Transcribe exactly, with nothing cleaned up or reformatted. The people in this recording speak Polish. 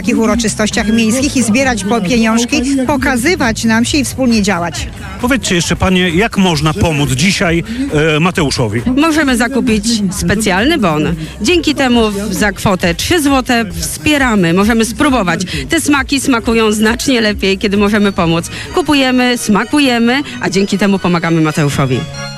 takich uroczystościach miejskich i zbierać po pieniążki, pokazywać nam się i wspólnie działać. Powiedzcie jeszcze panie, jak można pomóc dzisiaj e, Mateuszowi? Możemy zakupić specjalny bon. Dzięki temu za kwotę trzy złote wspieramy, możemy spróbować. Te smaki smakują znacznie lepiej, kiedy możemy pomóc. Kupujemy, smakujemy, a dzięki temu pomagamy Mateuszowi.